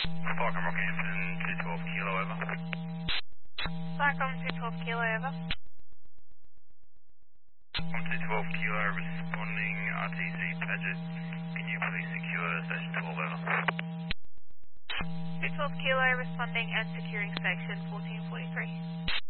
Falcon Rockhampton, 212 kilo over. Falcon 212 kilo over. I'm 212 kilo responding RTC Paget. Can you please secure station 12 over? 212 kilo responding and securing station 1443.